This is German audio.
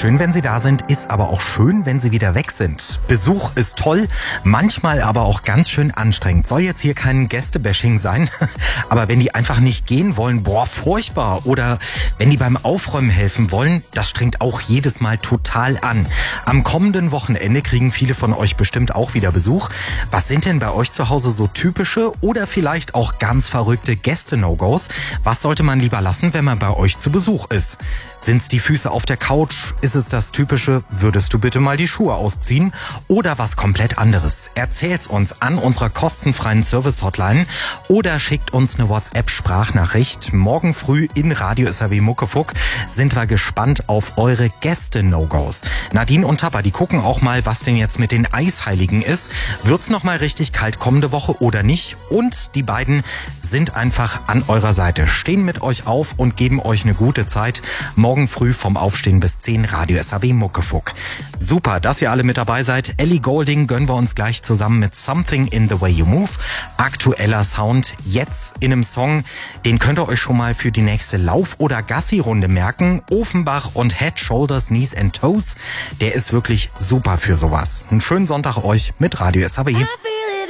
Schön, wenn Sie da sind, ist aber auch schön, wenn Sie wieder weg sind. Besuch ist toll, manchmal aber auch ganz schön anstrengend. Soll jetzt hier kein Gästebashing sein, aber wenn die einfach nicht gehen wollen, furchtbar. Oder wenn die beim Aufräumen helfen wollen, das strengt auch jedes Mal total an. Am kommenden Wochenende kriegen viele von euch bestimmt auch wieder Besuch. Was sind denn bei euch zu Hause so typische oder vielleicht auch ganz verrückte Gäste-No-Gos? Was sollte man lieber lassen, wenn man bei euch zu Besuch ist? Sind's die Füße auf der Couch? Ist es das typische, würdest du bitte mal die Schuhe ausziehen? Oder was komplett anderes? Erzählt's uns an unserer kostenfreien Service-Hotline oder schickt uns eine WhatsApp-Sprachnachricht. Morgen früh in Radio SAW Muckefuck sind wir gespannt auf eure Gäste-No-Gos. Nadine und Tapper, die gucken auch mal, was denn jetzt mit den Eisheiligen ist. Wird's noch mal richtig kalt kommende Woche oder nicht? Und die beiden sind einfach an eurer Seite, stehen mit euch auf und geben euch eine gute Zeit. Morgen früh vom Aufstehen bis 10 Radio SAW Muckefuck. Super, dass ihr alle mit dabei seid. Ellie Goulding gönnen wir uns gleich zusammen mit Something in the Way You Move. Aktueller Sound jetzt in einem Song, den könnt ihr euch schon mal für die nächste Lauf- oder Gassi-Runde merken. Offenbach und Head, Shoulders, Knees and Toes. Der ist wirklich super für sowas. Einen schönen Sonntag euch mit Radio SAW.